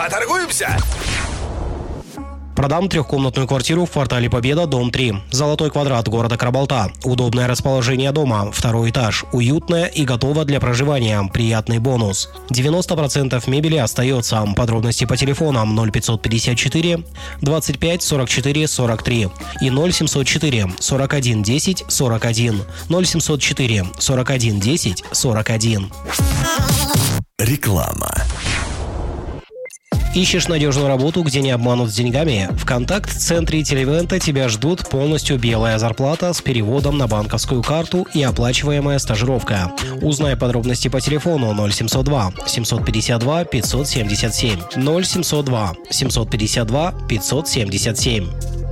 Поторгуемся? Продам трехкомнатную квартиру в квартале Победа, дом 3. Золотой квадрат города Карабалта. Удобное расположение дома. Второй этаж. Уютное и готово для проживания. Приятный бонус. 90% мебели остается. Подробности по телефонам 0554 25 44 43 и 0704 41 10 41. 0704 41 10 41. Реклама. Ищешь надежную работу, где не обманут с деньгами? В контакт-центре Телевента тебя ждут полностью белая зарплата с переводом на банковскую карту и оплачиваемая стажировка. Узнай подробности по телефону 0702 752 577 0702 752 577.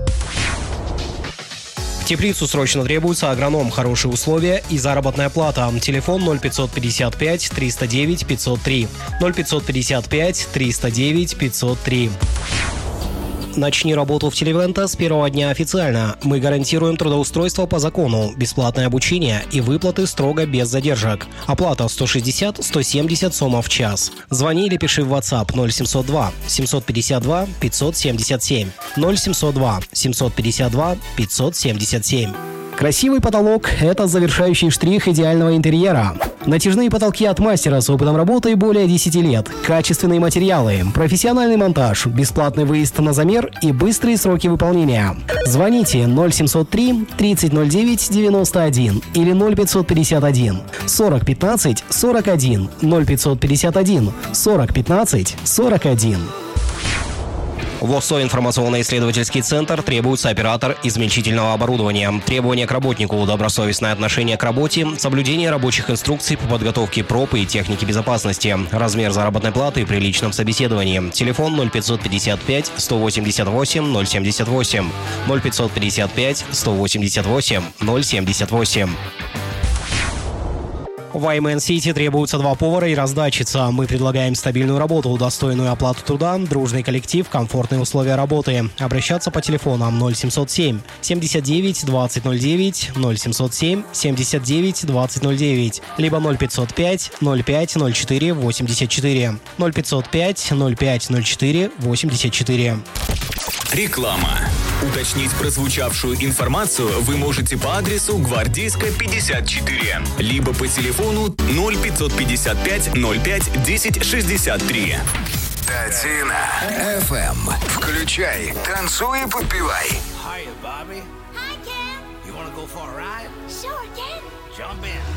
В теплицу срочно требуется агроном, хорошие условия и заработная плата. Телефон 0555 309 503 0555 309 503. Начни работу в Телевента с первого дня официально. Мы гарантируем трудоустройство по закону, бесплатное обучение и выплаты строго без задержек. Оплата 160-170 сомов в час. Звони или пиши в WhatsApp 0702 752 577 0702 752 577. Красивый потолок – это завершающий штрих идеального интерьера. Натяжные потолки от мастера с опытом работы более 10 лет, качественные материалы, профессиональный монтаж, бесплатный выезд на замер и быстрые сроки выполнения. Звоните 0703 3009 91 или 0551 40 15 41 0551 40 15 41. В ОСО информационно-исследовательский центр требуется оператор измельчительного оборудования. Требования к работнику: добросовестное отношение к работе, соблюдение рабочих инструкций по подготовке проб и техники безопасности, размер заработной платы при личном собеседовании. Телефон 0555 188 078 0555 188 078. В Аймен Сити требуются 2 повара и раздатчица. Мы предлагаем стабильную работу, достойную оплату труда, дружный коллектив, комфортные условия работы. Обращаться по телефонам 0707 79 2009, 0707 79 2009, либо 0505 05 04 84, 0505 05 04 84. Реклама. Уточнить прозвучавшую информацию вы можете по адресу Гвардейская, 54, либо по телефону 0555 05 10 63. Татина FM. Включай, танцуй и подпевай. Hi, Bobby. Hi, Ken. You wanna go for a ride? Sure, Ken. Jump in.